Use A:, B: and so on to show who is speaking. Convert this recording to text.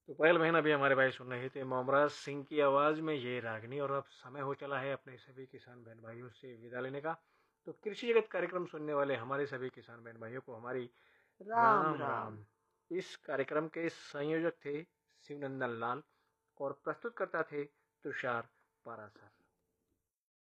A: तो पहल बहन अभी हमारे भाई सुन रहे थे मोमराज सिंह की आवाज़ में ये रागनी। और अब समय हो चला है अपने सभी किसान बहन भाइयों से विदा लेने का। तो कृषि जगत कार्यक्रम सुनने वाले हमारे सभी किसान बहन भाइयों को हमारी
B: राम
A: राम
B: राम।
A: राम। इस कार्यक्रम के संयोजक थे शिवनंदन लाल और प्रस्तुतकर्ता थे तुषार पारासर।